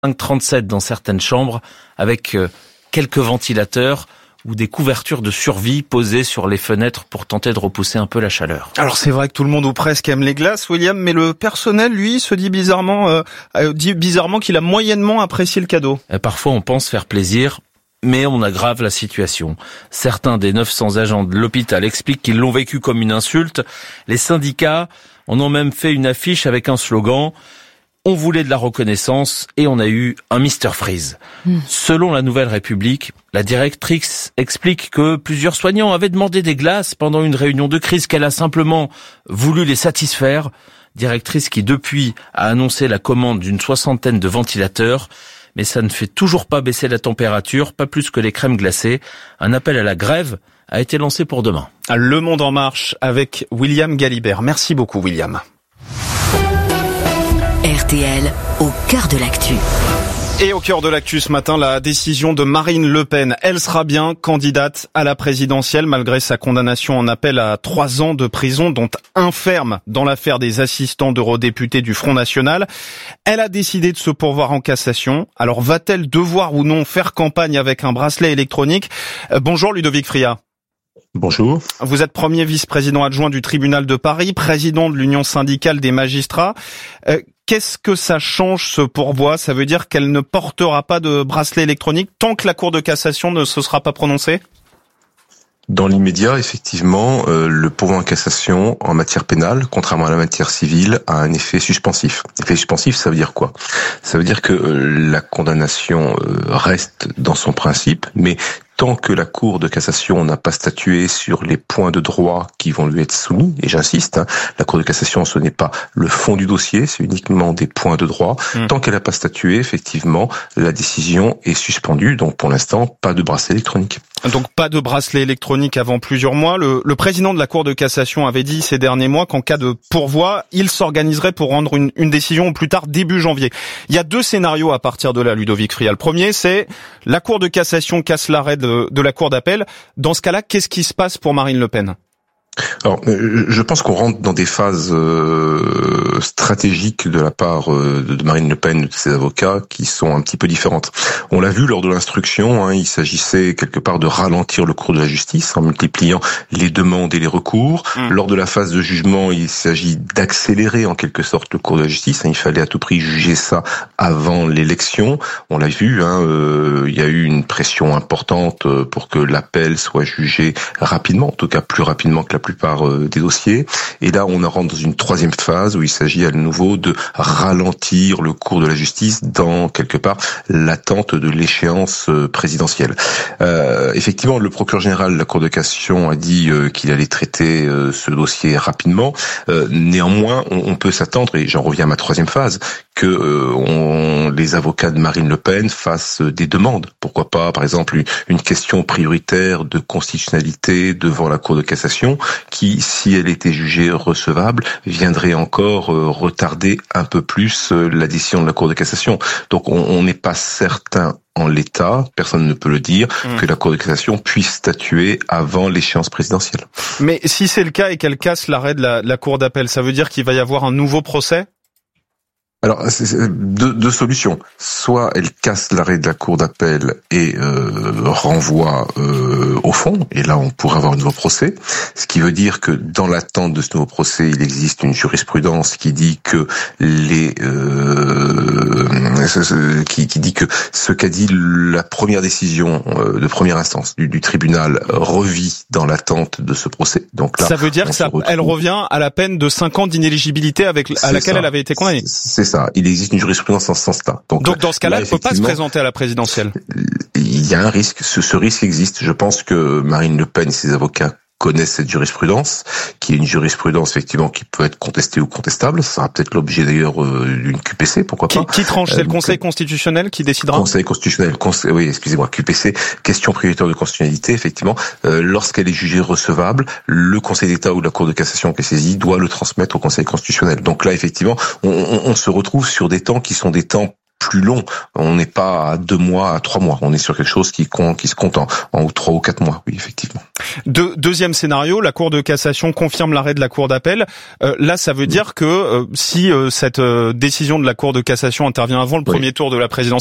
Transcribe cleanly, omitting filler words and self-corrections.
5,37 dans certaines chambres, avec quelques ventilateurs ou des couvertures de survie posées sur les fenêtres pour tenter de repousser un peu la chaleur. Alors c'est vrai que tout le monde ou presque aime les glaces, William, mais le personnel, lui, se dit bizarrement qu'il a moyennement apprécié le cadeau. Et parfois on pense faire plaisir, mais on aggrave la situation. Certains des 900 agents de l'hôpital expliquent qu'ils l'ont vécu comme une insulte. Les syndicats en ont même fait une affiche avec un slogan « On voulait de la reconnaissance et on a eu un Mr Freeze ». Selon la Nouvelle République, la directrice explique que plusieurs soignants avaient demandé des glaces pendant une réunion de crise qu'elle a simplement voulu les satisfaire. Directrice qui depuis a annoncé la commande d'une 60aine de ventilateurs. Mais ça ne fait toujours pas baisser la température, pas plus que les crèmes glacées. Un appel à la grève a été lancé pour demain. Le Monde en marche avec William Galibert. Merci beaucoup, William. RTL, au cœur de l'actu. Et au cœur de l'actu ce matin, la décision de Marine Le Pen. Elle sera bien candidate à la présidentielle malgré sa condamnation en appel à 3 ans de prison, dont 1 ferme dans l'affaire des assistants d'eurodéputés du Front National. Elle a décidé de se pourvoir en cassation. Alors va-t-elle devoir ou non faire campagne avec un bracelet électronique ? Bonjour Ludovic Friat. Bonjour. Vous êtes premier vice-président adjoint du tribunal de Paris, président de l'Union syndicale des magistrats. Qu'est-ce que ça change ce pourvoi ? Ça veut dire qu'elle ne portera pas de bracelet électronique tant que la Cour de cassation ne se sera pas prononcée ? Dans l'immédiat, effectivement, le pourvoi en cassation en matière pénale, contrairement à la matière civile, a un effet suspensif. Effet suspensif, ça veut dire quoi ? Ça veut dire que la condamnation reste dans son principe, mais tant que la Cour de cassation n'a pas statué sur les points de droit qui vont lui être soumis, et j'insiste, la Cour de cassation, ce n'est pas le fond du dossier, c'est uniquement des points de droit. Tant qu'elle n'a pas statué, effectivement, la décision est suspendue. Donc pour l'instant, pas de bracelet électronique. Donc pas de bracelet électronique avant plusieurs mois. Le président de la Cour de cassation avait dit ces derniers mois qu'en cas de pourvoi, il s'organiserait pour rendre une décision au plus tard début janvier. Il y a 2 scénarios à partir de là, Ludovic Friat. Le premier, c'est la Cour de cassation casse l'arrêt de la Cour d'appel. Dans ce cas-là, qu'est-ce qui se passe pour Marine Le Pen ? Alors, je pense qu'on rentre dans des phases stratégiques de la part de Marine Le Pen et de ses avocats qui sont un petit peu différentes. On l'a vu lors de l'instruction, il s'agissait quelque part de ralentir le cours de la justice en multipliant les demandes et les recours. Lors de la phase de jugement, il s'agit d'accélérer en quelque sorte le cours de la justice. Il fallait à tout prix juger ça avant l'élection. On l'a vu, il y a eu une pression importante pour que l'appel soit jugé rapidement, en tout cas plus rapidement que la plupart des dossiers. Et là, on rentre dans une 3e phase où il s'agit à nouveau de ralentir le cours de la justice dans, quelque part, l'attente de l'échéance présidentielle. Effectivement, le procureur général de la Cour de cassation a dit qu'il allait traiter ce dossier rapidement. Néanmoins, on peut s'attendre, et j'en reviens à ma 3e phase, que les avocats de Marine Le Pen fassent des demandes. Pourquoi pas, par exemple, une question prioritaire de constitutionnalité devant la Cour de cassation qui, si elle était jugée recevable, viendrait encore retarder un peu plus la décision de la Cour de cassation. Donc on n'est pas certain en l'état, personne ne peut le dire, que la Cour de cassation puisse statuer avant l'échéance présidentielle. Mais si c'est le cas et qu'elle casse l'arrêt de la Cour d'appel, ça veut dire qu'il va y avoir un nouveau procès ? Alors, c'est deux solutions. Soit elle casse l'arrêt de la Cour d'appel et renvoie au fond, et là on pourrait avoir un nouveau procès. Ce qui veut dire que dans l'attente de ce nouveau procès, il existe une jurisprudence qui dit que qui dit que ce qu'a dit la première décision de première instance du tribunal revit dans l'attente de ce procès. Donc là, ça veut dire elle revient à la peine de 5 ans d'inéligibilité à laquelle elle avait été condamnée. C'est ça. Il existe une jurisprudence en ce sens-là. Donc dans ce cas-là, elle ne peut pas se présenter à la présidentielle. Il y a un risque. Ce risque existe. Je pense que Marine Le Pen et ses avocats connaissent cette jurisprudence, qui est une jurisprudence effectivement qui peut être contestée ou contestable. Ça sera peut-être l'objet d'ailleurs d'une QPC, pourquoi pas. Qui tranche ? C'est le Conseil constitutionnel qui décidera ? Conseil constitutionnel, QPC, question prioritaire de constitutionnalité, effectivement. Lorsqu'elle est jugée recevable, le Conseil d'État ou la Cour de cassation qui est saisie doit le transmettre au Conseil constitutionnel. Donc là, effectivement, on se retrouve sur des temps qui sont des temps plus long. On n'est pas à 2 mois, à 3 mois. On est sur quelque chose qui se compte en 3 ou 4 mois, oui, effectivement. Deuxième scénario, la Cour de cassation confirme l'arrêt de la Cour d'appel. Là, ça veut dire que si cette décision de la Cour de cassation intervient avant le premier tour de la présidentielle,